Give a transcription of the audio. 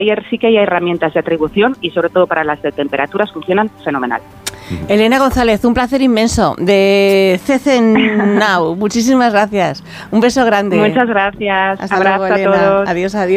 ayer sí que hay herramientas de atribución y sobre todo para las de temperaturas funcionan fenomenal. Elena González, un placer inmenso de CC Now. Muchísimas gracias. Un beso grande. Muchas gracias. Hasta Abrazo luego, Elena. a todos. Adiós, adiós.